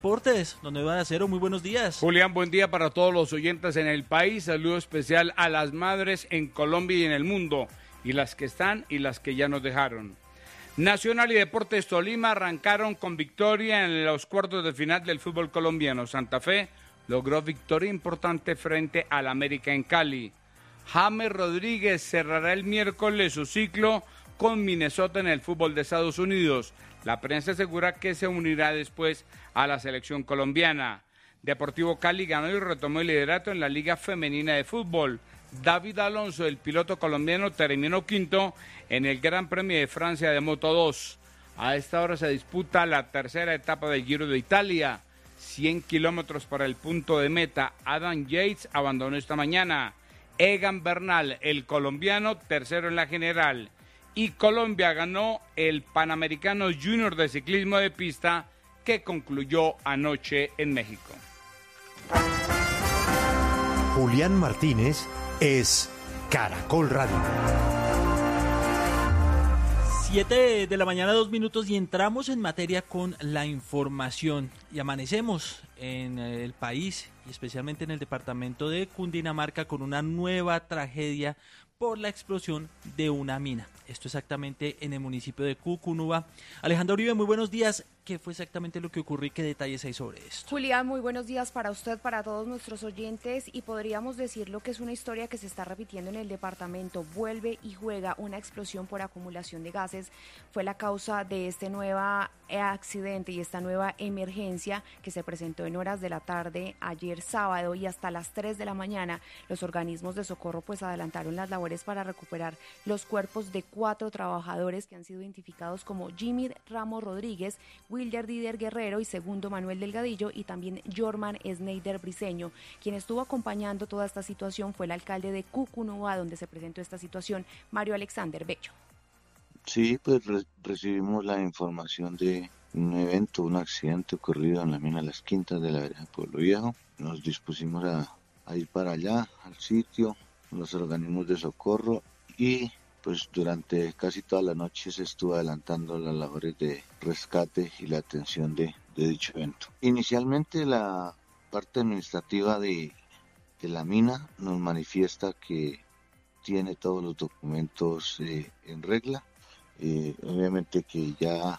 Deportes, don Eduardo Acero, muy buenos días. Julián, buen día para todos los oyentes en el país. Saludo especial a las madres en Colombia y en el mundo, y las que están y las que ya nos dejaron. Nacional y Deportes Tolima arrancaron con victoria en los cuartos de final del fútbol colombiano. Santa Fe logró victoria importante frente al América en Cali. James Rodríguez cerrará el miércoles su ciclo con Minnesota en el fútbol de Estados Unidos. La prensa asegura que se unirá después a la selección colombiana. Deportivo Cali ganó y retomó el liderato en la Liga Femenina de Fútbol. David Alonso, el piloto colombiano, terminó quinto en el Gran Premio de Francia de Moto 2. A esta hora se disputa la tercera etapa del Giro de Italia. 100 kilómetros para el punto de meta. Adam Yates abandonó esta mañana. Egan Bernal, el colombiano, tercero en la general. Y Colombia ganó el Panamericano Junior de Ciclismo de Pista que concluyó anoche en México. Julián Martínez es Caracol Radio. 7 de la mañana, 2 minutos, y entramos en materia con la información. Y amanecemos en el país y especialmente en el departamento de Cundinamarca con una nueva tragedia por la explosión de una mina. Esto exactamente en el municipio de Cucunúa. Alejandra Uribe, muy buenos días. ¿Qué fue exactamente lo que ocurrió y qué detalles hay sobre esto? Julián, muy buenos días para usted, para todos nuestros oyentes, y podríamos decirlo que es una historia que se está repitiendo en el departamento. Vuelve y juega. Una explosión por acumulación de gases fue la causa de este nuevo accidente y esta nueva emergencia que se presentó en horas de la tarde ayer sábado, y hasta las 3 de la mañana los organismos de socorro pues adelantaron las labores para recuperar los cuerpos de 4 trabajadores que han sido identificados como Jimmy Ramos Rodríguez, Wilder Dider Guerrero y Segundo Manuel Delgadillo, y también Jorman Schneider Briceño. Quien estuvo acompañando toda esta situación fue el alcalde de Cucunúa, donde se presentó esta situación, Mario Alexander Bello. Sí, pues recibimos la información de un evento, un accidente ocurrido en la mina Las Quintas de la vereda Pueblo Viejo. Nos dispusimos a ir para allá, al sitio, los organismos de socorro, y pues durante casi toda la noche se estuvo adelantando las labores de rescate y la atención de dicho evento. Inicialmente la parte administrativa de la mina nos manifiesta que tiene todos los documentos en regla. Obviamente que ya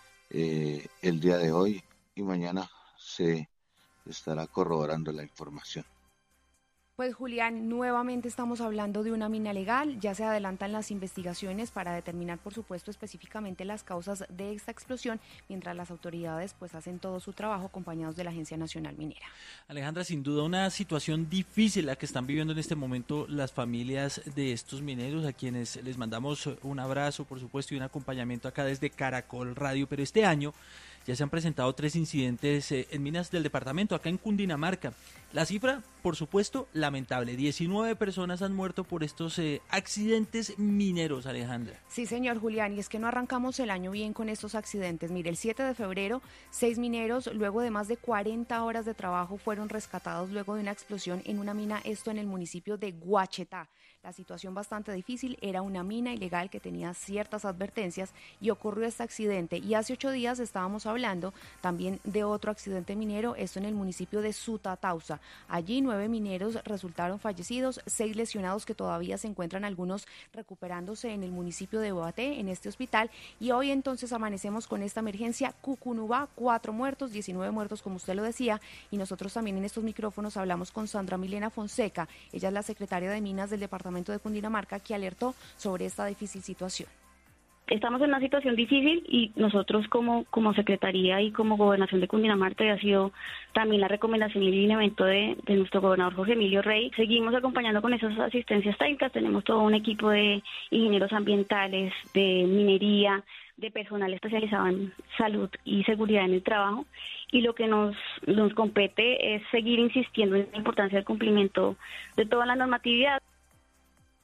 el día de hoy y mañana se estará corroborando la información. Pues Julián, nuevamente estamos hablando de una mina legal. Ya se adelantan las investigaciones para determinar, por supuesto, específicamente las causas de esta explosión, mientras las autoridades pues hacen todo su trabajo acompañados de la Agencia Nacional Minera. Alejandra, sin duda una situación difícil la que están viviendo en este momento las familias de estos mineros, a quienes les mandamos un abrazo, por supuesto, y un acompañamiento acá desde Caracol Radio. Pero este año ya se han presentado 3 incidentes en minas del departamento, acá en Cundinamarca. La cifra, por supuesto, lamentable. 19 personas han muerto por estos accidentes mineros, Alejandra. Sí, señor Julián, y es que no arrancamos el año bien con estos accidentes. Mire, el 7 de febrero, 6 mineros, luego de más de 40 horas de trabajo, fueron rescatados luego de una explosión en una mina, esto en el municipio de Guachetá. La situación bastante difícil, era una mina ilegal que tenía ciertas advertencias y ocurrió este accidente. Y hace 8 días estábamos hablando también de otro accidente minero, esto en el municipio de Sutatausa. Allí 9 mineros resultaron fallecidos, 6 lesionados que todavía se encuentran algunos recuperándose en el municipio de Boaté, en este hospital. Y hoy entonces amanecemos con esta emergencia. Cucunúa, 4 muertos, 19 muertos como usted lo decía, y nosotros también en estos micrófonos hablamos con Sandra Milena Fonseca. Ella es la secretaria de Minas del departamento de Cundinamarca, que alertó sobre esta difícil situación. Estamos en una situación difícil y nosotros como Secretaría y como Gobernación de Cundinamarca, y ha sido también la recomendación y el lineamiento de nuestro gobernador Jorge Emilio Rey, seguimos acompañando con esas asistencias técnicas. Tenemos todo un equipo de ingenieros ambientales, de minería, de personal especializado en salud y seguridad en el trabajo, y lo que nos compete es seguir insistiendo en la importancia del cumplimiento de toda la normatividad.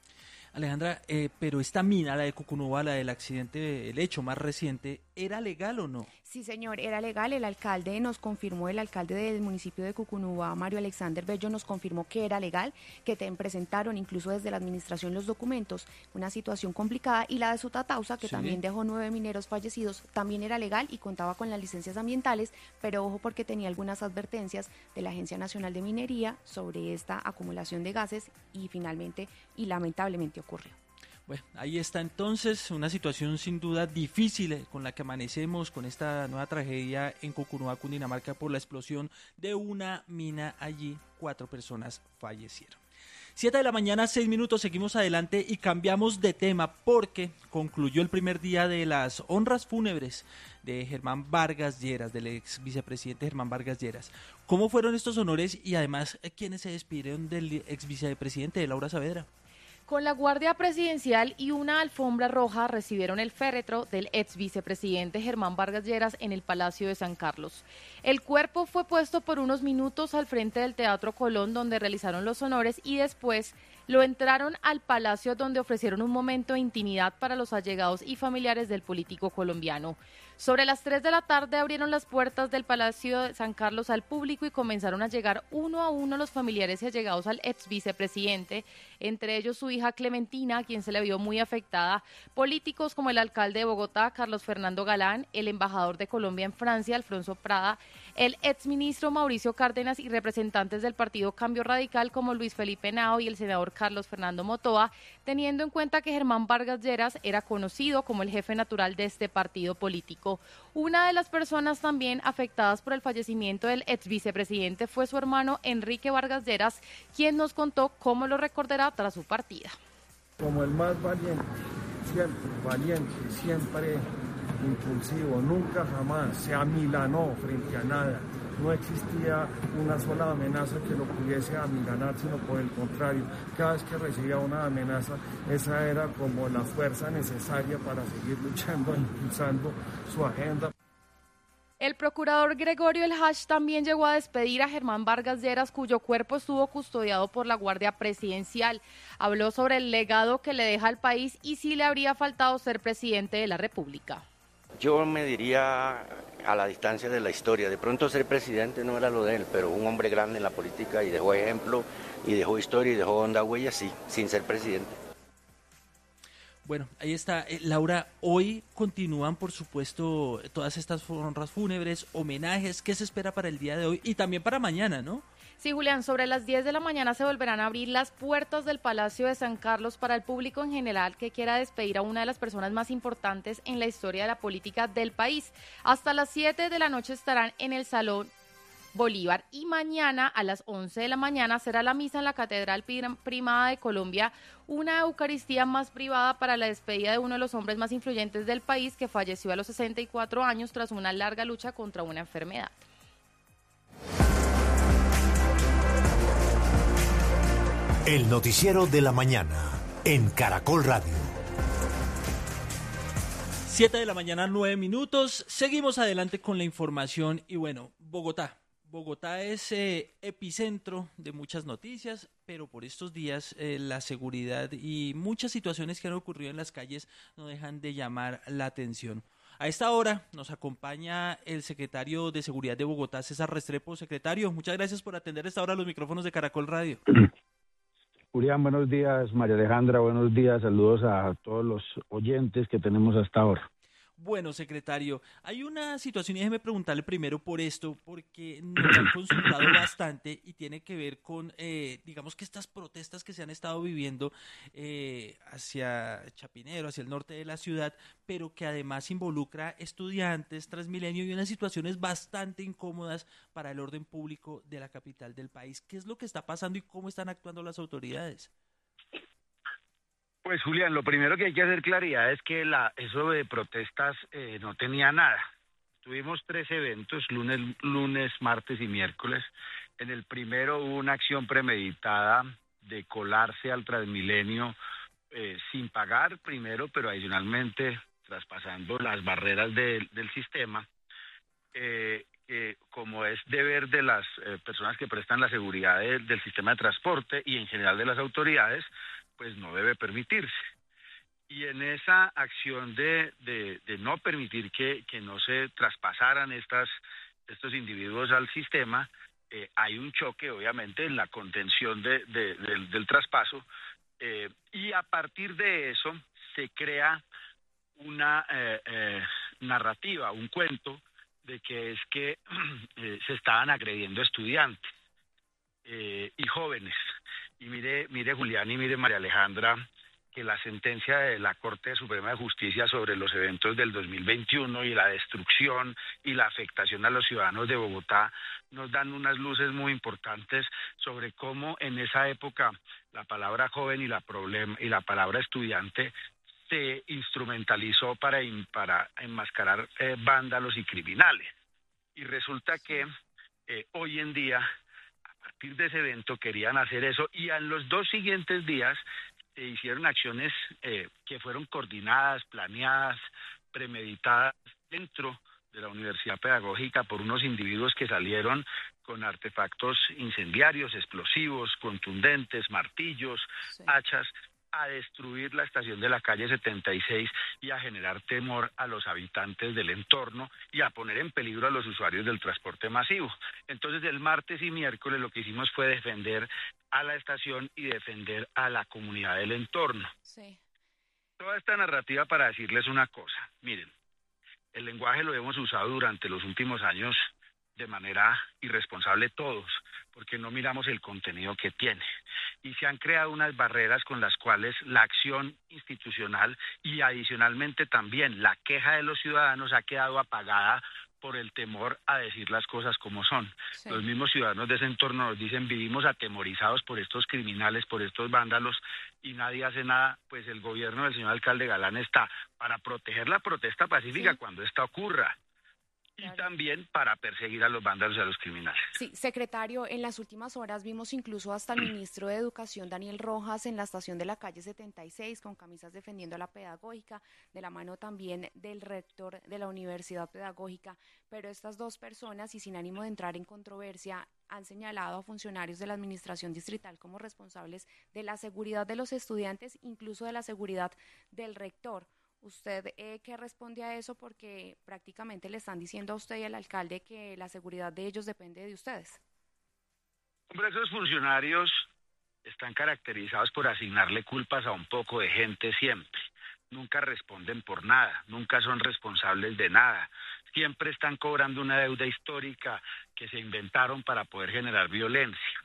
Alejandra, pero esta mina, la de Cucunúa, la del accidente, el hecho más reciente, ¿era legal o no? Sí, señor, era legal. El alcalde del municipio de Cucunúa, Mario Alexander Bello, nos confirmó que era legal, que presentaron incluso desde la administración los documentos. Una situación complicada. Y la de Sutatausa, que también dejó 9 mineros fallecidos, también era legal y contaba con las licencias ambientales, pero ojo porque tenía algunas advertencias de la Agencia Nacional de Minería sobre esta acumulación de gases y finalmente y lamentablemente ocurrió. Bueno, ahí está entonces una situación sin duda difícil con la que amanecemos con esta nueva tragedia en Cucunúa, Cundinamarca, por la explosión de una mina allí. 4 personas fallecieron. 7 de la mañana, 6 minutos, seguimos adelante y cambiamos de tema porque concluyó el primer día de las honras fúnebres de Germán Vargas Lleras, del ex vicepresidente Germán Vargas Lleras. ¿Cómo fueron estos honores y además quiénes se despidieron del ex vicepresidente, de Laura Saavedra? Con la Guardia Presidencial y una alfombra roja recibieron el féretro del ex vicepresidente Germán Vargas Lleras en el Palacio de San Carlos. El cuerpo fue puesto por unos minutos al frente del Teatro Colón, donde realizaron los honores, y después lo entraron al palacio, donde ofrecieron un momento de intimidad para los allegados y familiares del político colombiano. Sobre las 3 de la tarde abrieron las puertas del Palacio de San Carlos al público y comenzaron a llegar uno a uno los familiares y allegados al ex vicepresidente, entre ellos su hija Clementina, a quien se le vio muy afectada, políticos como el alcalde de Bogotá, Carlos Fernando Galán, el embajador de Colombia en Francia, Alfonso Prada, el exministro Mauricio Cárdenas y representantes del partido Cambio Radical como Luis Felipe Henao y el senador Carlos Fernando Motoa, teniendo en cuenta que Germán Vargas Lleras era conocido como el jefe natural de este partido político. Una de las personas también afectadas por el fallecimiento del ex vicepresidente fue su hermano Enrique Vargas Lleras, quien nos contó cómo lo recordará tras su partida. Como el más valiente, siempre impulsivo, nunca jamás se amilanó frente a nada. No existía una sola amenaza que lo pudiese amilanar, sino por el contrario, cada vez que recibía una amenaza, esa era como la fuerza necesaria para seguir luchando, impulsando su agenda. El procurador Gregorio El Hach también llegó a despedir a Germán Vargas Lleras, cuyo cuerpo estuvo custodiado por la Guardia Presidencial. Habló sobre el legado que le deja al país y si le habría faltado ser presidente de la República. Yo me diría a la distancia de la historia. De pronto ser presidente no era lo de él, pero un hombre grande en la política y dejó ejemplo, y dejó historia y dejó honda huella, sí, sin ser presidente. Bueno, ahí está. Laura, hoy continúan, por supuesto, todas estas honras fúnebres, homenajes. ¿Qué se espera para el día de hoy y también para mañana, no? Sí, Julián, sobre las 10 de la mañana se volverán a abrir las puertas del Palacio de San Carlos para el público en general que quiera despedir a una de las personas más importantes en la historia de la política del país. Hasta las 7 de la noche estarán en el Salón Bolívar y mañana a las 11 de la mañana será la misa en la Catedral Primada de Colombia, una Eucaristía más privada para la despedida de uno de los hombres más influyentes del país que falleció a los 64 años tras una larga lucha contra una enfermedad. El noticiero de la mañana en Caracol Radio. 7 de la mañana, 9 minutos. Seguimos adelante con la información y bueno, Bogotá. Bogotá es epicentro de muchas noticias, pero por estos días la seguridad y muchas situaciones que han ocurrido en las calles no dejan de llamar la atención. A esta hora nos acompaña el secretario de Seguridad de Bogotá, César Restrepo. Secretario, muchas gracias por atender a esta hora los micrófonos de Caracol Radio. Julián, buenos días. María Alejandra, buenos días. Saludos a todos los oyentes que tenemos hasta ahora. Bueno, secretario, hay una situación y déjeme preguntarle primero por esto, porque nos han consultado bastante y tiene que ver con, digamos que estas protestas que se han estado viviendo hacia Chapinero, hacia el norte de la ciudad, pero que además involucra estudiantes, Transmilenio y unas situaciones bastante incómodas para el orden público de la capital del país. ¿Qué es lo que está pasando y cómo están actuando las autoridades? Pues Julián, lo primero que hay que hacer claridad es que eso de protestas no tenía nada. Tuvimos 3 eventos, lunes, martes y miércoles. En el primero hubo una acción premeditada de colarse al Transmilenio sin pagar primero, pero adicionalmente traspasando las barreras del sistema. Como es deber de las personas que prestan la seguridad del sistema de transporte y en general de las autoridades, pues no debe permitirse. Y en esa acción de no permitir que no se traspasaran estos individuos al sistema, hay un choque, obviamente, en la contención del traspaso, y a partir de eso se crea una narrativa, un cuento de que es que se estaban agrediendo estudiantes y jóvenes. Y mire Julián y mire María Alejandra, que la sentencia de la Corte Suprema de Justicia sobre los eventos del 2021 y la destrucción y la afectación a los ciudadanos de Bogotá nos dan unas luces muy importantes sobre cómo en esa época la palabra joven y la palabra estudiante se instrumentalizó para enmascarar vándalos y criminales. Y resulta que hoy en día, a partir de ese evento, querían hacer eso, y en los 2 siguientes días se hicieron acciones que fueron coordinadas, planeadas, premeditadas dentro de la Universidad Pedagógica por unos individuos que salieron con artefactos incendiarios, explosivos, contundentes, martillos, hachas, a destruir la estación de la calle 76 y a generar temor a los habitantes del entorno y a poner en peligro a los usuarios del transporte masivo. Entonces, el martes y miércoles lo que hicimos fue defender a la estación y defender a la comunidad del entorno. Sí. Toda esta narrativa para decirles una cosa. Miren, el lenguaje lo hemos usado durante los últimos años de manera irresponsable todos, porque no miramos el contenido que tiene. Y se han creado unas barreras con las cuales la acción institucional y adicionalmente también la queja de los ciudadanos ha quedado apagada por el temor a decir las cosas como son. Sí. Los mismos ciudadanos de ese entorno nos dicen, vivimos atemorizados por estos criminales, por estos vándalos, y nadie hace nada. Pues el gobierno del señor alcalde Galán está para proteger la protesta pacífica cuando esta ocurra. Y también para perseguir a los vándalos y a los criminales. Sí, secretario, en las últimas horas vimos incluso hasta el ministro de Educación, Daniel Rojas, en la estación de la calle 76, con camisas defendiendo a la pedagógica, de la mano también del rector de la Universidad Pedagógica, pero estas dos personas, y sin ánimo de entrar en controversia, han señalado a funcionarios de la administración distrital como responsables de la seguridad de los estudiantes, incluso de la seguridad del rector. ¿Usted qué responde a eso? Porque prácticamente le están diciendo a usted y al alcalde que la seguridad de ellos depende de ustedes. Hombre, esos funcionarios están caracterizados por asignarle culpas a un poco de gente siempre. Nunca responden por nada, nunca son responsables de nada. Siempre están cobrando una deuda histórica que se inventaron para poder generar violencia.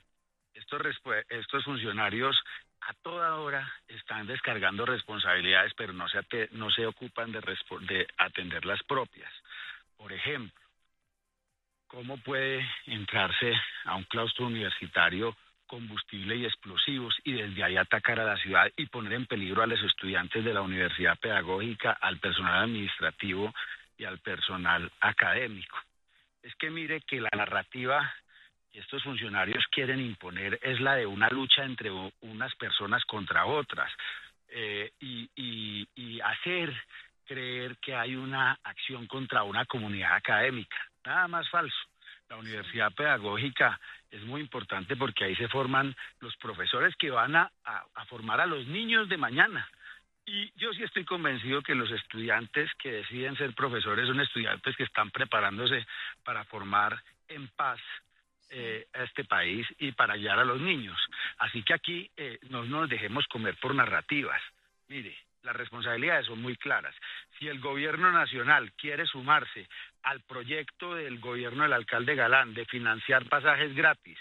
Estos funcionarios a toda hora están descargando responsabilidades, pero no se ocupan de atender las propias. Por ejemplo, ¿cómo puede entrarse a un claustro universitario combustible y explosivos y desde ahí atacar a la ciudad y poner en peligro a los estudiantes de la Universidad Pedagógica, al personal administrativo y al personal académico? Es que mire que la narrativa estos funcionarios quieren imponer es la de una lucha entre unas personas contra otras, y hacer creer que hay una acción contra una comunidad académica. Nada más falso. La Universidad Pedagógica es muy importante porque ahí se forman los profesores que van a formar a los niños de mañana. Y yo sí estoy convencido que los estudiantes que deciden ser profesores son estudiantes que están preparándose para formar en paz a este país y para guiar a los niños. Así que aquí no nos dejemos comer por narrativas. Mire, las responsabilidades son muy claras. Si el gobierno nacional quiere sumarse al proyecto del gobierno del alcalde Galán de financiar pasajes gratis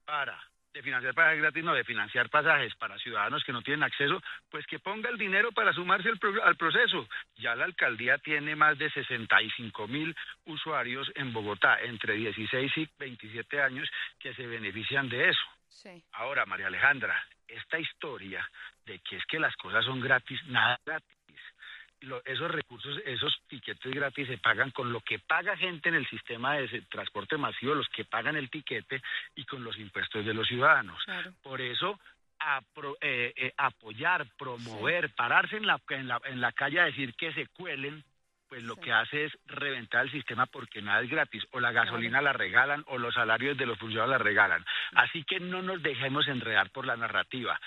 de financiar pasajes para ciudadanos que no tienen acceso, pues que ponga el dinero para sumarse al proceso. Ya la alcaldía tiene más de 65,000 usuarios en Bogotá, entre 16 y 27 años, que se benefician de eso. Sí. Ahora, María Alejandra, esta historia de que es que las cosas son gratis, nada gratis. Esos recursos, esos tiquetes gratis se pagan con lo que paga gente en el sistema de transporte masivo, los que pagan el tiquete y con los impuestos de los ciudadanos. Claro. Por eso, apoyar, promover, pararse en la calle a decir que se cuelen, pues lo que hace es reventar el sistema porque nada es gratis. O la gasolina la regalan o los salarios de los funcionarios la regalan. Así que no nos dejemos enredar por la narrativa.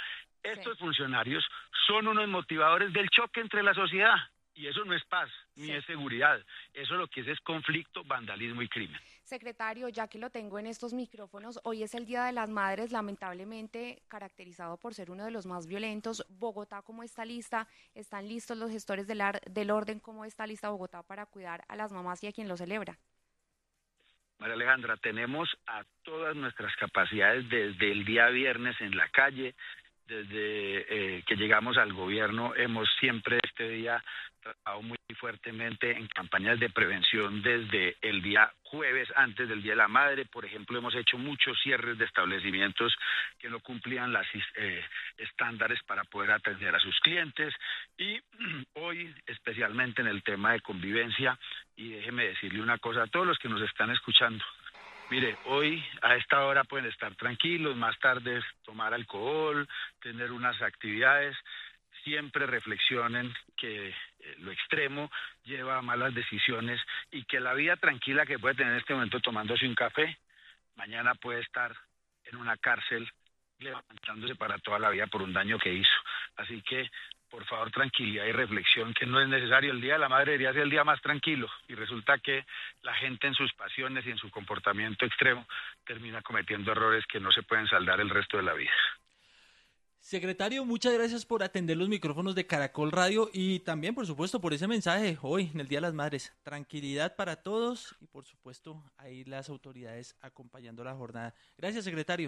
Estos funcionarios son unos motivadores del choque entre la sociedad. Y eso no es paz, ni es seguridad. Eso lo que es conflicto, vandalismo y crimen. Secretario, ya que lo tengo en estos micrófonos, hoy es el Día de las Madres, lamentablemente caracterizado por ser uno de los más violentos. Bogotá, ¿cómo está lista? ¿Están listos los gestores del orden? ¿Cómo está lista Bogotá para cuidar a las mamás y a quien lo celebra? María Alejandra, tenemos a todas nuestras capacidades desde el día viernes en la calle. Desde que llegamos al gobierno hemos siempre este día trabajado muy fuertemente en campañas de prevención desde el día jueves antes del Día de la Madre. Por ejemplo, hemos hecho muchos cierres de establecimientos que no cumplían los estándares para poder atender a sus clientes y hoy especialmente en el tema de convivencia. Y déjeme decirle una cosa a todos los que nos están escuchando. Mire, hoy a esta hora pueden estar tranquilos, más tarde tomar alcohol, tener unas actividades. Siempre reflexionen que lo extremo lleva a malas decisiones y que la vida tranquila que puede tener en este momento tomándose un café, mañana puede estar en una cárcel levantándose para toda la vida por un daño que hizo. Así que, por favor, tranquilidad y reflexión, que no es necesario. El Día de la Madre debería ser el día más tranquilo y resulta que la gente en sus pasiones y en su comportamiento extremo termina cometiendo errores que no se pueden saldar el resto de la vida. Secretario, muchas gracias por atender los micrófonos de Caracol Radio y también, por supuesto, por ese mensaje hoy en el Día de las Madres. Tranquilidad para todos y, por supuesto, ahí las autoridades acompañando la jornada. Gracias, secretario.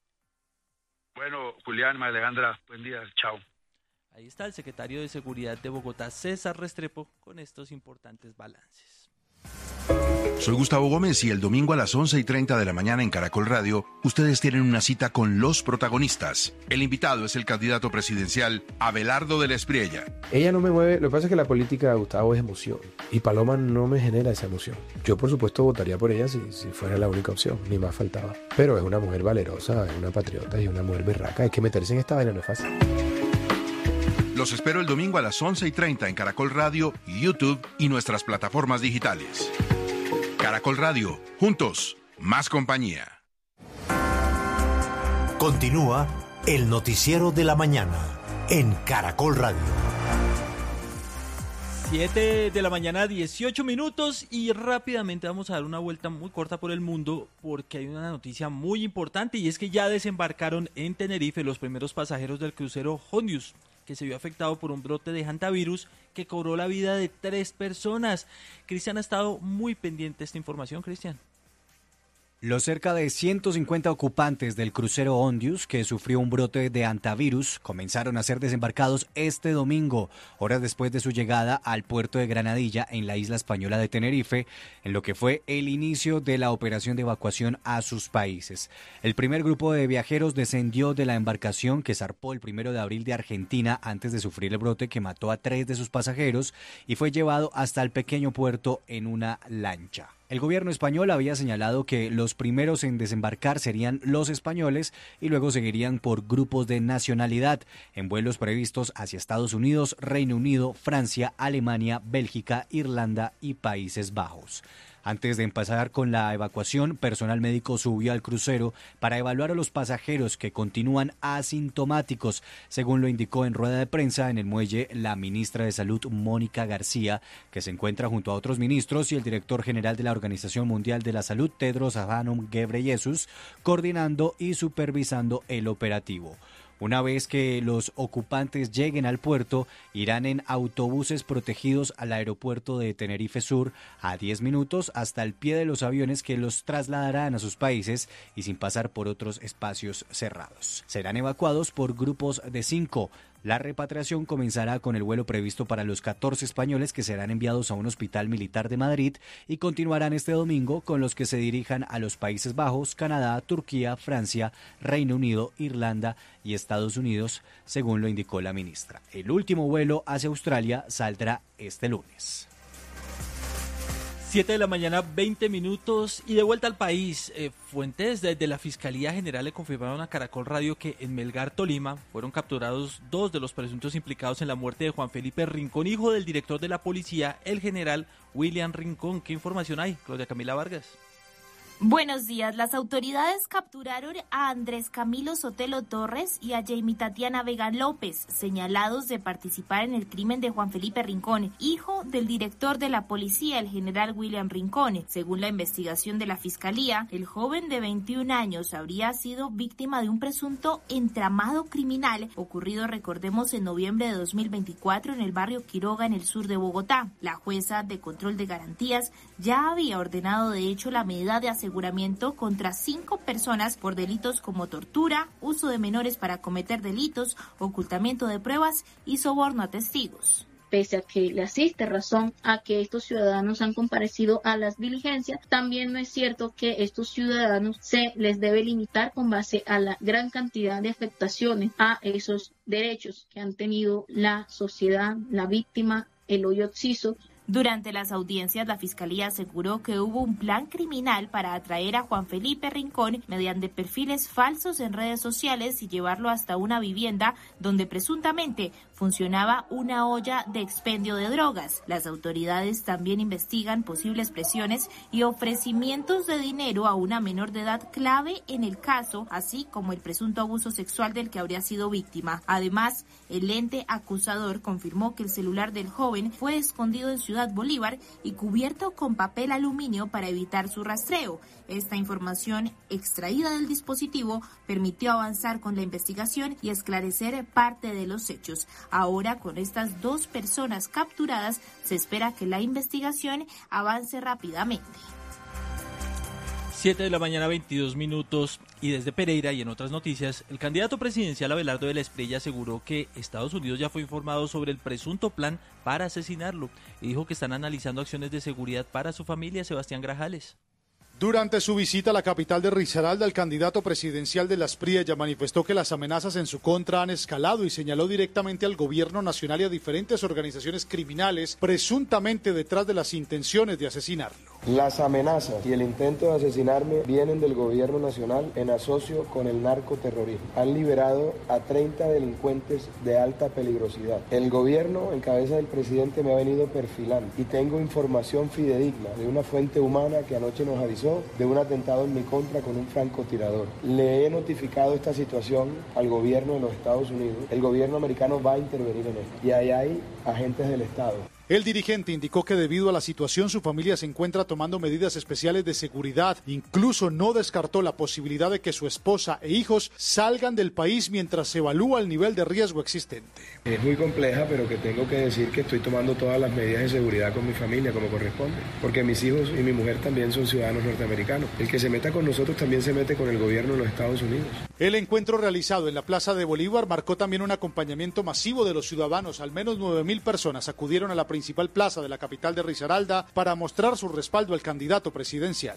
Bueno, Julián, María Alejandra, buen día, chao. Ahí está el secretario de Seguridad de Bogotá, César Restrepo, con estos importantes balances. Soy Gustavo Gómez y el domingo a las 11:30 de la mañana en Caracol Radio, ustedes tienen una cita con los protagonistas. El invitado es el candidato presidencial Abelardo de la Espriella. Ella no me mueve, lo que pasa es que la política de Gustavo es emoción y Paloma no me genera esa emoción. Yo por supuesto votaría por ella si fuera la única opción, ni más faltaba. Pero es una mujer valerosa, es una patriota y una mujer berraca, hay que meterse en esta vaina, no es fácil. Los espero el domingo a las 11:30 en Caracol Radio, YouTube y nuestras plataformas digitales. Caracol Radio, juntos, más compañía. Continúa el noticiero de la mañana en Caracol Radio. 7 de la mañana, 18 minutos y rápidamente vamos a dar una vuelta muy corta por el mundo porque hay una noticia muy importante y es que ya desembarcaron en Tenerife los primeros pasajeros del crucero Hondius, que se vio afectado por un brote de hantavirus que cobró la vida de 3 personas. Cristian ha estado muy pendiente de esta información. Cristian. Los cerca de 150 ocupantes del crucero Hondius, que sufrió un brote de hantavirus, comenzaron a ser desembarcados este domingo, horas después de su llegada al puerto de Granadilla, en la isla española de Tenerife, en lo que fue el inicio de la operación de evacuación a sus países. El primer grupo de viajeros descendió de la embarcación que zarpó el 1 de abril de Argentina antes de sufrir el brote que mató a 3 de sus pasajeros y fue llevado hasta el pequeño puerto en una lancha. El gobierno español había señalado que los primeros en desembarcar serían los españoles y luego seguirían por grupos de nacionalidad en vuelos previstos hacia Estados Unidos, Reino Unido, Francia, Alemania, Bélgica, Irlanda y Países Bajos. Antes de empezar con la evacuación, personal médico subió al crucero para evaluar a los pasajeros que continúan asintomáticos, según lo indicó en rueda de prensa en el muelle la ministra de Salud, Mónica García, que se encuentra junto a otros ministros y el director general de la Organización Mundial de la Salud, Tedros Adhanom Ghebreyesus, coordinando y supervisando el operativo. Una vez que los ocupantes lleguen al puerto, irán en autobuses protegidos al aeropuerto de Tenerife Sur a 10 minutos hasta el pie de los aviones que los trasladarán a sus países y sin pasar por otros espacios cerrados. Serán evacuados por grupos de 5. La repatriación comenzará con el vuelo previsto para los 14 españoles que serán enviados a un hospital militar de Madrid y continuarán este domingo con los que se dirijan a los Países Bajos, Canadá, Turquía, Francia, Reino Unido, Irlanda y Estados Unidos, según lo indicó la ministra. El último vuelo hacia Australia saldrá este lunes. 7 de la mañana, 20 minutos y de vuelta al país. Fuentes de la Fiscalía General le confirmaron a Caracol Radio que en Melgar, Tolima, fueron capturados 2 de los presuntos implicados en la muerte de Juan Felipe Rincón, hijo del director de la policía, el general William Rincón. ¿Qué información hay, Claudia Camila Vargas? Buenos días. Las autoridades capturaron a Andrés Camilo Sotelo Torres y a Jamie Tatiana Vega López, señalados de participar en el crimen de Juan Felipe Rincón, hijo del director de la policía, el general William Rincón. Según la investigación de la Fiscalía, el joven de 21 años habría sido víctima de un presunto entramado criminal ocurrido, recordemos, en noviembre de 2024 en el barrio Quiroga, en el sur de Bogotá. La jueza de control de garantías ya había ordenado, de hecho, la medida de aseguramiento contra 5 personas por delitos como tortura, uso de menores para cometer delitos, ocultamiento de pruebas y soborno a testigos. Pese a que le asiste razón a que estos ciudadanos han comparecido a las diligencias, también no es cierto que estos ciudadanos se les debe limitar con base a la gran cantidad de afectaciones a esos derechos que han tenido la sociedad, la víctima, el hoyo occiso. Durante las audiencias, la Fiscalía aseguró que hubo un plan criminal para atraer a Juan Felipe Rincón mediante perfiles falsos en redes sociales y llevarlo hasta una vivienda donde presuntamente funcionaba una olla de expendio de drogas. Las autoridades también investigan posibles presiones y ofrecimientos de dinero a una menor de edad clave en el caso, así como el presunto abuso sexual del que habría sido víctima. Además, el ente acusador confirmó que el celular del joven fue escondido en Ciudad Bolívar y cubierto con papel aluminio para evitar su rastreo. Esta información extraída del dispositivo permitió avanzar con la investigación y esclarecer parte de los hechos. Ahora, con estas 2 personas capturadas, se espera que la investigación avance rápidamente. 7 de la mañana, 22 minutos, y desde Pereira y en otras noticias, el candidato presidencial Abelardo de la Espriella aseguró que Estados Unidos ya fue informado sobre el presunto plan para asesinarlo y dijo que están analizando acciones de seguridad para su familia. Sebastián Grajales. Durante su visita a la capital de Risaralda, el candidato presidencial de la Espriella manifestó que las amenazas en su contra han escalado y señaló directamente al gobierno nacional y a diferentes organizaciones criminales presuntamente detrás de las intenciones de asesinarlo. Las amenazas y el intento de asesinarme vienen del gobierno nacional en asocio con el narcoterrorismo. Han liberado a 30 delincuentes de alta peligrosidad. El gobierno, en cabeza del presidente, me ha venido perfilando y tengo información fidedigna de una fuente humana que anoche nos avisó de un atentado en mi contra con un francotirador. Le he notificado esta situación al gobierno de los Estados Unidos. El gobierno americano va a intervenir en esto y ahí hay agentes del Estado. El dirigente indicó que debido a la situación su familia se encuentra tomando medidas especiales de seguridad. Incluso no descartó la posibilidad de que su esposa e hijos salgan del país mientras se evalúa el nivel de riesgo existente. Es muy compleja, pero que tengo que decir que estoy tomando todas las medidas de seguridad con mi familia como corresponde, porque mis hijos y mi mujer también son ciudadanos norteamericanos. El que se meta con nosotros también se mete con el gobierno de los Estados Unidos. El encuentro realizado en la Plaza de Bolívar marcó también un acompañamiento masivo de los ciudadanos. Al menos 9.000 personas acudieron a la principal plaza de la capital de Risaralda para mostrar su respaldo al candidato presidencial.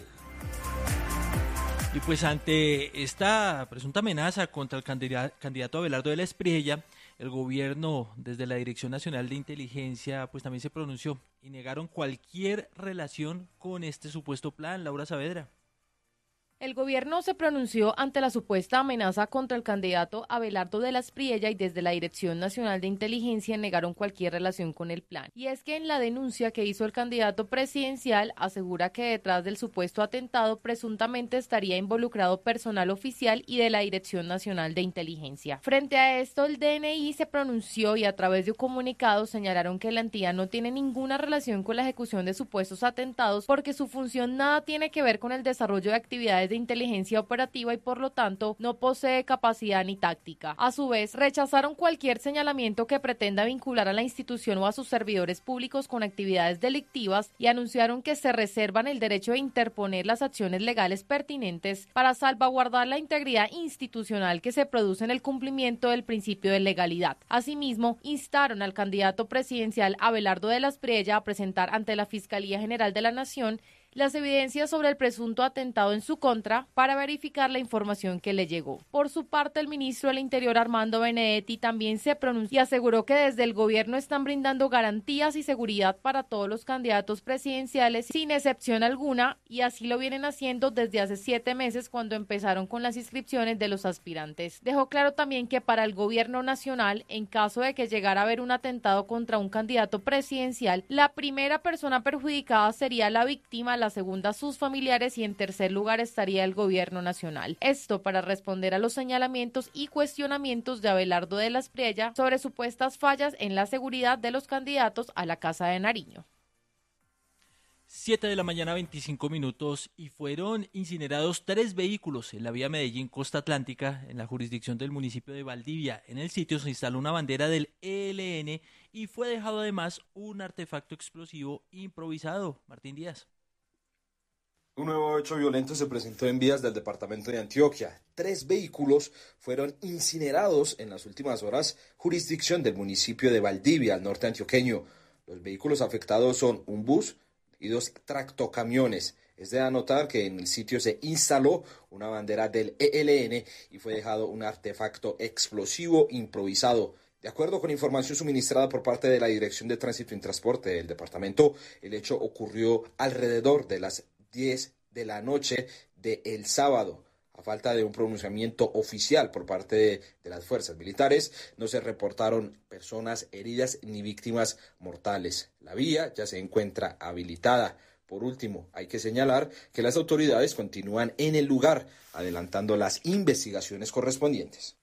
Y pues ante esta presunta amenaza contra el candidato Abelardo de la Espriella, el gobierno desde la Dirección Nacional de Inteligencia pues también se pronunció y negaron cualquier relación con este supuesto plan. Laura Saavedra. El gobierno se pronunció ante la supuesta amenaza contra el candidato Abelardo de la Espriella y desde la Dirección Nacional de Inteligencia negaron cualquier relación con el plan. Y es que en la denuncia que hizo el candidato presidencial asegura que detrás del supuesto atentado presuntamente estaría involucrado personal oficial y de la Dirección Nacional de Inteligencia. Frente a esto, el DNI se pronunció y a través de un comunicado señalaron que la entidad no tiene ninguna relación con la ejecución de supuestos atentados porque su función nada tiene que ver con el desarrollo de actividades de inteligencia operativa y por lo tanto no posee capacidad ni táctica. A su vez, rechazaron cualquier señalamiento que pretenda vincular a la institución o a sus servidores públicos con actividades delictivas y anunciaron que se reservan el derecho de interponer las acciones legales pertinentes para salvaguardar la integridad institucional que se produce en el cumplimiento del principio de legalidad. Asimismo, instaron al candidato presidencial Abelardo de la Espriella a presentar ante la Fiscalía General de la Nación las evidencias sobre el presunto atentado en su contra para verificar la información que le llegó. Por su parte, el ministro del Interior, Armando Benedetti, también se pronunció y aseguró que desde el gobierno están brindando garantías y seguridad para todos los candidatos presidenciales sin excepción alguna y así lo vienen haciendo desde hace 7 meses cuando empezaron con las inscripciones de los aspirantes. Dejó claro también que para el gobierno nacional, en caso de que llegara a haber un atentado contra un candidato presidencial, la primera persona perjudicada sería la víctima, la segunda sus familiares y en tercer lugar estaría el gobierno nacional. Esto para responder a los señalamientos y cuestionamientos de Abelardo de la Espriella sobre supuestas fallas en la seguridad de los candidatos a la Casa de Nariño. 7 de la mañana, 25 minutos, y fueron incinerados 3 vehículos en la vía Medellín-Costa Atlántica, en la jurisdicción del municipio de Valdivia. En el sitio se instaló una bandera del ELN y fue dejado además un artefacto explosivo improvisado. Martín Díaz. Un nuevo hecho violento se presentó en vías del departamento de Antioquia. 3 vehículos fueron incinerados en las últimas horas, jurisdicción del municipio de Valdivia, al norte antioqueño. Los vehículos afectados son un bus y 2 tractocamiones. Es de anotar que en el sitio se instaló una bandera del ELN y fue dejado un artefacto explosivo improvisado. De acuerdo con información suministrada por parte de la Dirección de Tránsito y Transporte del departamento, el hecho ocurrió alrededor de las 10 de la noche del sábado. A falta de un pronunciamiento oficial por parte de las fuerzas militares, no se reportaron personas heridas ni víctimas mortales. La vía ya se encuentra habilitada. Por último, hay que señalar que las autoridades continúan en el lugar, adelantando las investigaciones correspondientes.